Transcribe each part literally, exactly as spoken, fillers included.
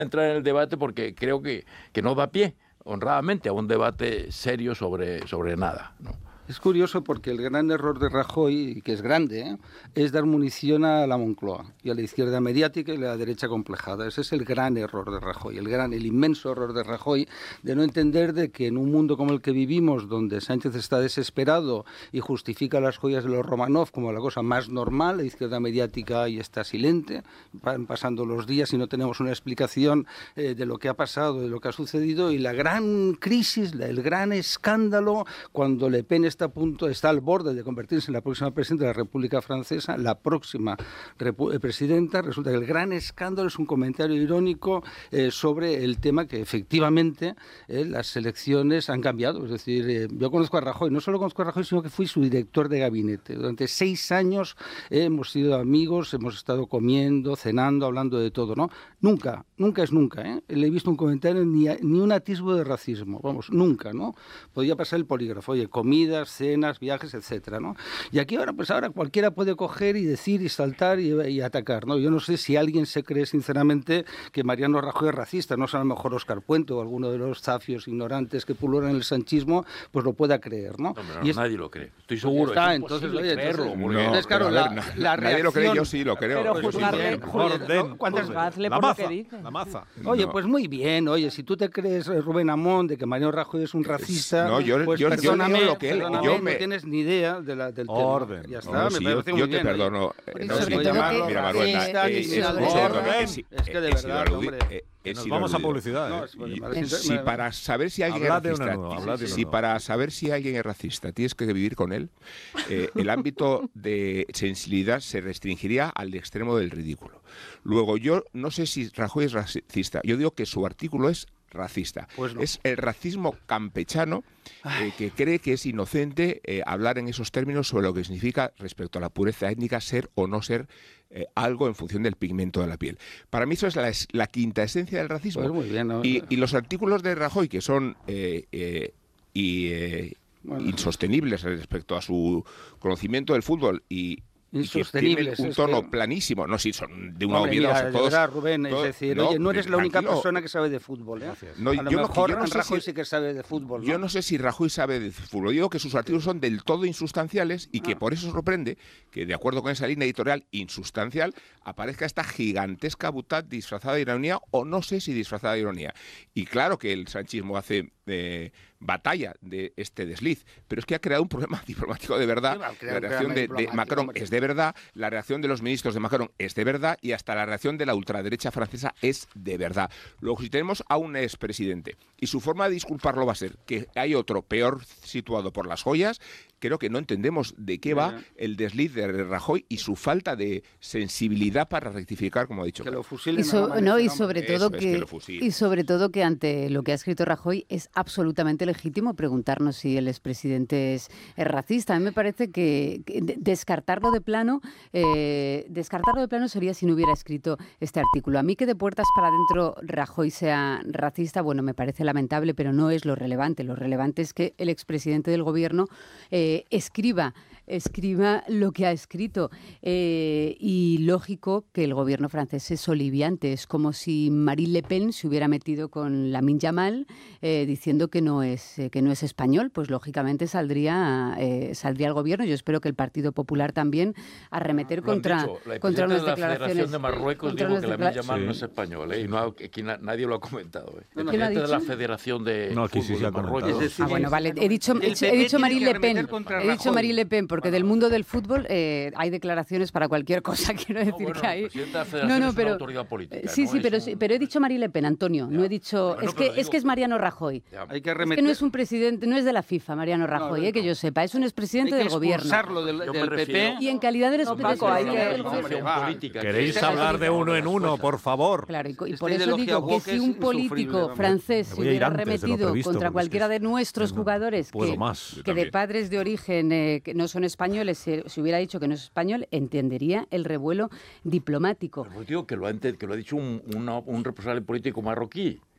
entrar en el debate porque creo que, que no da pie, honradamente, a un debate serio sobre, sobre nada, ¿no? Es curioso porque el gran error de Rajoy, que es grande, ¿eh? es dar munición a la Moncloa y a la izquierda mediática y a la derecha complejada. Ese es el gran error de Rajoy, el gran, el inmenso error de Rajoy, de no entender de que en un mundo como el que vivimos, donde Sánchez está desesperado y justifica las joyas de los Romanov como la cosa más normal, la izquierda mediática ahí está silente, van pasando los días y no tenemos una explicación eh, de lo que ha pasado, de lo que ha sucedido, y la gran crisis, la, el gran escándalo, cuando Le Pen está a punto, está al borde de convertirse en la próxima presidenta de la República Francesa, la próxima repu- presidenta, resulta que el gran escándalo es un comentario irónico eh, sobre el tema que efectivamente eh, las elecciones han cambiado. Es decir, eh, yo conozco a Rajoy, no solo conozco a Rajoy, sino que fui su director de gabinete. Durante seis años eh, hemos sido amigos, hemos estado comiendo, cenando, hablando de todo, ¿no? Nunca, nunca es nunca, ¿eh? Le he visto un comentario ni, a, ni un atisbo de racismo, vamos, nunca, ¿no? Podía pasar el polígrafo, oye, comidas, cenas, viajes, etcétera, ¿no? Y aquí ahora, pues ahora cualquiera puede coger y decir y saltar y, y atacar, ¿no? Yo no sé si alguien se cree sinceramente que Mariano Rajoy es racista, no sé, a lo mejor Óscar Puente o alguno de los zafios ignorantes que pululan el sanchismo, pues lo pueda creer, ¿no? No, pero y es, nadie lo cree. Estoy seguro. Está, es entonces, oye, creerlo. entonces, Porque, no, entonces, claro, ver, la, na, la nadie reacción, lo cree, yo sí lo creo. Pero Pues juzgarle, sí, juzgarle, ¿cuántas- juzgadle la por lo maza, que dice. la maza. Oye, No. pues muy bien, oye, si tú te crees, Rubén Amón, de que Mariano Rajoy es un racista, No, yo- pues yo- yo perdóname, leo lo que él- perdóname, yo no me- tienes ni idea de la, del Orden. tema. Ya está, No, me sí, parece yo, muy yo te bien. perdono. Oye, Eh, no, no, sobre sí, todo mira, que- mira, Manuel, sí, eh, está eh, aquí, es- sí, es- orden. es- Es que de he sido verdad, aludi- hombre. he- he Que nos sido vamos a aludido. publicidad, No, ¿eh? es- me Y parece- si me- para saber si alguien Hablad es de racista, uno nuevo, hablad de uno si nuevo. para saber si alguien es racista tienes que vivir con él, eh, el ámbito de sensibilidad se restringiría al extremo del ridículo. Luego, yo no sé si Rajoy es racista, yo digo que su artículo es racista. Pues no. Es el racismo campechano eh, que cree que es inocente eh, hablar en esos términos sobre lo que significa respecto a la pureza étnica ser o no ser eh, algo en función del pigmento de la piel. Para mí eso es la, es la quinta esencia del racismo. Pues muy bien, ¿no? y, y los artículos de Rajoy que son eh, eh, y, eh, Bueno. insostenibles respecto a su conocimiento del fútbol y y que tienen Insostenibles, un es tono que- planísimo, no, sí, son de una Hombre, obviedad. mira, o sea, de todos- verdad, Rubén, es todos- decir, oye, no eres la única tranquilo. persona que sabe de fútbol, ¿eh? No, a yo lo no- mejor yo no sé Rajoy si- sí que sabe de fútbol, ¿no? Yo no sé si Rajoy sabe de fútbol. Yo digo que sus artículos son del todo insustanciales y que Ah. por eso sorprende que, de acuerdo con esa línea editorial insustancial, aparezca esta gigantesca butad disfrazada de ironía o no sé si disfrazada de ironía. Y claro que el sanchismo hace eh, batalla de este desliz, pero es que ha creado un problema diplomático de verdad. Sí, va a crear La un reacción de, problema de diplomático, Macron hombre. es de verdad, la reacción de los ministros de Macron es de verdad y hasta la reacción de la ultraderecha francesa es de verdad. Luego, si tenemos a un expresidente y su forma de disculparlo va a ser que hay otro peor situado por las joyas, creo que no entendemos de qué va el desliz de Rajoy y su falta de sensibilidad para rectificar, como ha dicho. Que lo Carlos. fusilen Y, a so- la no, y manera, sobre hombre. todo Eso es, que, que lo fusilen. y sobre todo que ante lo que ha escrito Rajoy es absolutamente legítimo preguntarnos si el expresidente es, es racista. A mí me parece que, que de- descartarlo de plano, eh, descartarlo de plano sería si no hubiera escrito este artículo. A mí que de puertas para adentro Rajoy sea racista, bueno, me parece lamentable, pero no es lo relevante. Lo relevante es que el expresidente del gobierno eh, escriba escriba lo que ha escrito. Eh, y lógico que el gobierno francés es soliviante. Es como si Marine Le Pen se hubiera metido con Lamine Yamal eh, diciendo que no es eh, que no es español. Pues lógicamente saldría eh, saldría el gobierno. Yo espero que el Partido Popular también arremeter Lo han contra, dicho, la contra presidenta unas de la declaraciones. Federación de Marruecos contra dijo unas que la declara- Yamal Sí. no es español, ¿eh? Y no ha- aquí na- nadie lo ha comentado. ¿eh? El ¿Quién lo ha presidente de la dicho? Federación de No, aquí sí Fútbol se ha de Marruecos. comentado. Es decir, Ah, bueno, vale. He dicho, El he, P P dicho tiene Marine que Le Pen. arremeter contra He dicho Rajoy. Marine Le Pen porque Bueno. del mundo del fútbol eh, hay declaraciones para cualquier cosa. Quiero decir No, bueno, que hay. el presidente de la Federación es una autoridad política, eh, Sí, no sí, es pero, un- sí, pero he dicho Marine Le Pen, Antonio. No he dicho. Bueno, es pero que digo es que es que- Mariano Rajoy. Ya. Hay que Es arremeter. que no es un presidente, no es de la FIFA, Mariano Rajoy, no, eh, que no. yo sepa, es un expresidente Hay que del gobierno. expulsarlo del, Yo me del P P. refiero- Y en calidad de No, expresidente Paco, hay del que- gobierno. Formación va. política. ¿Queréis Que- hablar de uno en uno, por favor? Claro, y, co- y Esta por eso ideología digo que woke si es un insufrible, político hombre. francés Me se voy a ir hubiera antes de lo arremetido previsto, contra porque cualquiera es que de nuestros no jugadores puedo que, más. Yo que de también. padres de origen eh, que no son españoles, se, se hubiera dicho que no es español, entendería el revuelo diplomático. Pues digo que lo ha, ente- que lo ha dicho un, una- un responsable político marroquí.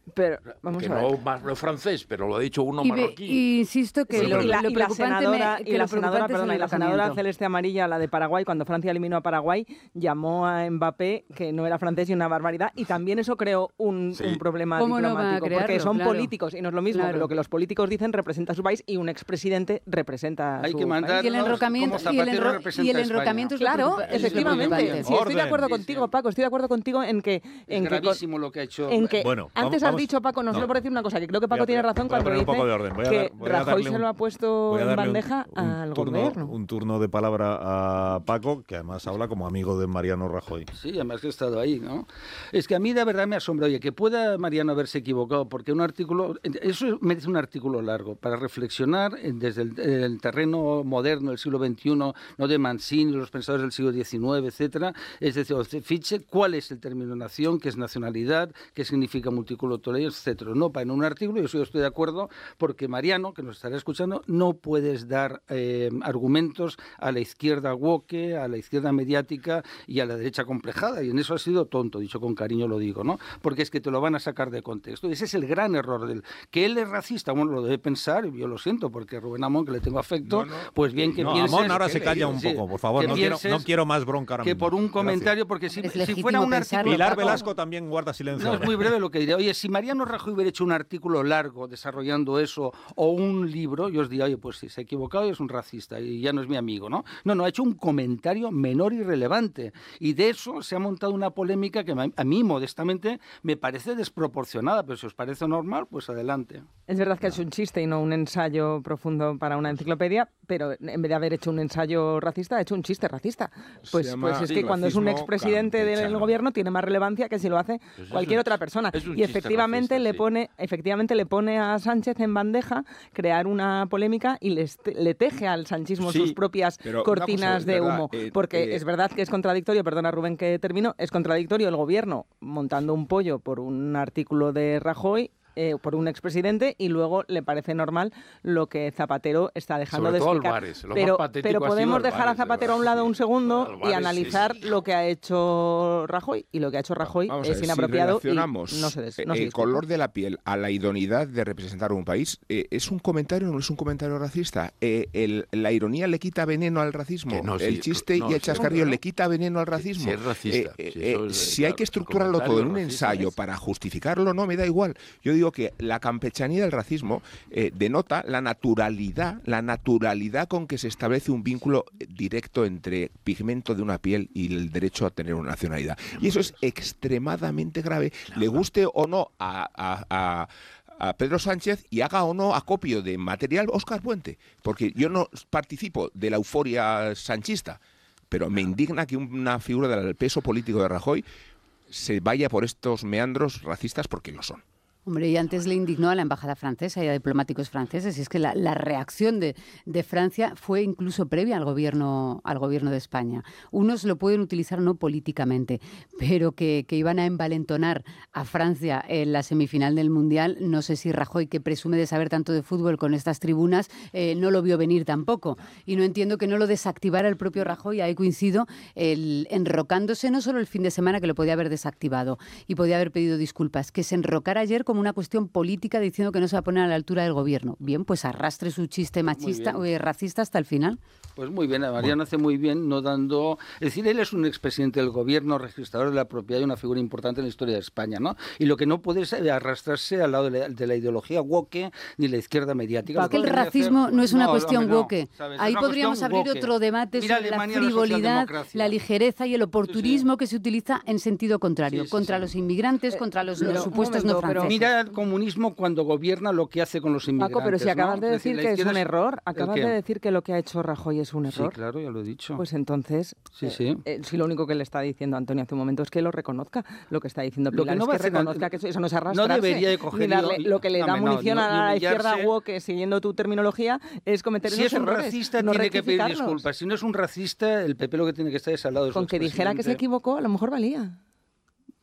Pero, vamos que a ver. no más no francés, pero lo ha dicho uno Y, marroquí. y insisto que Sí, lo, y la, lo y la preocupante senadora, me- que y la lo senadora, preocupante es perdona, el y la senadora alojamiento. celeste amarilla, la de Paraguay, cuando Francia eliminó a Paraguay, llamó a Mbappé que no era francés y una barbaridad, y también eso creó un, Sí. un problema ¿Cómo no va a diplomático, porque crearlo? son Claro. políticos y no es lo mismo, Claro. que lo que los políticos dicen representa a su país y un expresidente representa a Hay su que mandar- Y el Como enrocamiento, y el, Zapatero enro- representa y el a España. enrocamiento es lo Claro, preocupa- es lo efectivamente. preocupante. Sí, estoy de acuerdo Orden. contigo, Paco. Estoy de acuerdo contigo en que, Es en que, con- gravísimo lo que ha hecho. en que Bueno, antes vamos- has vamos- dicho, Paco, no, no. solo por decir una cosa, que creo que Voy Paco a tiene poner- razón voy a cuando poner un dice poco de orden. Voy a que dar- voy a Rajoy darle se un- lo ha puesto Voy a en darle un- bandeja un al turno, gobierno. un turno de palabra a Paco, que además habla como amigo de Mariano Rajoy. Sí, además que he estado ahí, ¿no? Es que a mí de verdad me asombra, oye, que pueda Mariano haberse equivocado, porque un artículo, eso merece un artículo largo, para reflexionar eh, desde el, el terreno moderno del siglo veintiuno, no de Mancini, los pensadores del siglo diecinueve, etcétera, es decir, o se fiche cuál es el término nación, qué es nacionalidad, qué significa multiculturalidad, etcétera. No, para en un artículo, yo sí estoy de acuerdo, porque Mariano, que nos estará escuchando, no puedes dar eh, argumentos a la izquierda woke, a la izquierda mediática y a la derecha complejada, y en eso ha sido tonto, dicho con cariño lo digo, ¿no? Porque es que te lo van a sacar de contexto. Ese es el gran error del que él es racista, bueno, lo debe pensar, y yo lo siento, porque Rubén Amón, que le tengo afecto, No, no. pues bien que No, pienses... Amón ahora que se le- calla un sí, poco, por favor. que No quiero, pienses no quiero más bronca ahora que mismo. por un Gracias. comentario, porque si, Es si legítimo fuera un pensarlo. artículo... Pilar Paco, Velasco también guarda silencio. no, es ahora. muy breve lo que diría. Oye, si Mariano Rajoy hubiera hecho un artículo largo desarrollando eso o un libro, yo os diría, oye, pues sí, se ha equivocado y es un racista y ya no es mi amigo, ¿no? No, no, ha hecho un comentario menor y relevante. Y de eso se ha montado una polémica que a mí, modestamente, me parece desproporcionada, pero si os parece normal, pues adelante. Es verdad que ha hecho un chiste y no un ensayo profundo para una enciclopedia, pero en vez de haber hecho un ensayo racista, ha hecho un chiste racista. Pues, llama pues es sí, que cuando es un racismo expresidente del campechano. gobierno tiene más relevancia que si lo hace Pues es cualquier un- otra persona. es un Y chiste efectivamente racista, le sí. pone, efectivamente le pone a Sánchez en bandeja crear una polémica y les te- le teje al sanchismo Sí, sus propias pero una cortinas cosa, de ¿verdad? humo. Eh, Porque eh, es verdad que es contradictorio, perdona Rubén que termino, es contradictorio el gobierno montando un pollo por un artículo de Rajoy, eh, por un expresidente, y luego le parece normal lo que Zapatero está dejando Sobre de todo explicar. Álvarez, lo más pero, patético pero ha sido podemos dejar a Álvarez, de Zapatero a un verdad, lado sí. un segundo y Álvarez, analizar sí, sí. lo que ha hecho Rajoy, y lo que ha hecho Rajoy Vamos a es ver, inapropiado si y relacionamos no se des- no se el discute. color de la piel a la idoneidad de representar un país, eh, ¿es un comentario o no es un comentario racista? Eh, el- ¿La ironía le quita veneno al racismo? Que no, sí, ¿El chiste no, y el sí, chascarrillo no, le quita veneno al racismo? si es racista, Eh, si eh, eso eh, es, si hay claro, que su estructurarlo todo en un comentario racista ensayo es. para justificarlo, no me da igual. Yo digo que la campechanía del racismo eh, denota la naturalidad, la naturalidad con que se establece un vínculo directo entre pigmento de una piel y el derecho a tener una nacionalidad. Y eso es extremadamente grave, le guste o no a, a- a- a Pedro Sánchez y haga o no acopio de material Óscar Puente, porque yo no participo de la euforia sanchista, pero me indigna que una figura del peso político de Rajoy se vaya por estos meandros racistas, porque lo son. Hombre, y antes le indignó a la embajada francesa y a diplomáticos franceses. Y es que la, la reacción de, de Francia fue incluso previa al gobierno, al gobierno de España. Unos lo pueden utilizar no políticamente, pero que, que iban a envalentonar a Francia en la semifinal del Mundial. No sé si Rajoy, que presume de saber tanto de fútbol con estas tribunas, eh, no lo vio venir tampoco. Y no entiendo que no lo desactivara el propio Rajoy. Ahí coincido, el, enrocándose no solo el fin de semana, que lo podía haber desactivado y podía haber pedido disculpas, que se enrocara ayer como una cuestión política diciendo que no se va a poner a la altura del gobierno. Bien, pues arrastre su chiste machista o racista hasta el final. Pues muy bien, Mariano hace muy bien no dando... Es decir, él es un expresidente del gobierno, registrador de la propiedad y una figura importante en la historia de España, ¿no? Y lo que no puede es arrastrarse al lado de la, de la ideología woke ni la izquierda mediática. Es que el Lo que racismo hacer- no es una No, cuestión hombre, no, woke. ¿sabes? Es Ahí una podríamos cuestión abrir woke. otro debate Mira sobre la Alemania, la frivolidad, socialdemocracia. la ligereza y el oportunismo Sí, que se utiliza en sentido contrario, Sí, sí, contra sí. los inmigrantes, contra los, pero, los un supuestos momento, no pero- franceses. Mira el comunismo cuando gobierna lo que hace con los inmigrantes. Paco, pero si ¿no? acabas de Es decir la que es izquierda un error, acabas qué? de decir que lo que ha hecho Rajoy es un Sí, error. claro, ya lo he dicho. Pues entonces, Sí, eh, sí. eh, si lo único que le está diciendo Antonio hace un momento es que lo reconozca, lo que está diciendo Lo Pilar que no es va a que hacer reconozca an- que eso, eso no es no arrastrarse. debería de coger ni darle- y- lo que le no, da no, munición ni- a ni la izquierda humillarse. woke, siguiendo tu terminología, es cometer Si esos es un errores, racista, no tiene que pedir rectificarlos. disculpas. Si no es un racista, el P P lo que tiene que estar es al lado de su Con que dijera que se expresidente. equivocó, a lo mejor valía.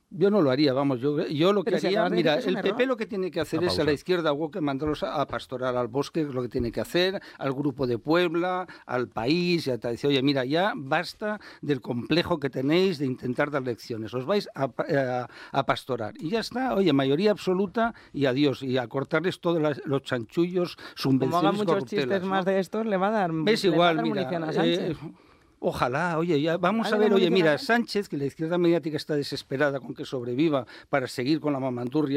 Yo no lo haría, vamos, yo, yo lo que Pero si haría, acabas de decir mira, que es un el P P error. lo que tiene que hacer Una es a pausa. la izquierda woke mandarlos a, a pastorar al bosque, es lo que tiene que hacer, al Grupo de Puebla, al país, y a decir, oye, mira, ya basta del complejo que tenéis de intentar dar lecciones, os vais a, a, a pastorar. Y ya está, oye, mayoría absoluta y adiós, y a cortarles todos las- los chanchullos, Como subvenciones, hagan muchos corruptelas, chistes ¿no? más de estos, le va a dar, Es le va a igual, dar mira, munición a Sánchez. eh, ojalá, oye, ya vamos Dale a ver, oye, munición a mira, Sánchez. Sánchez, que la izquierda mediática está desesperada con que sobreviva para seguir con la mamanturria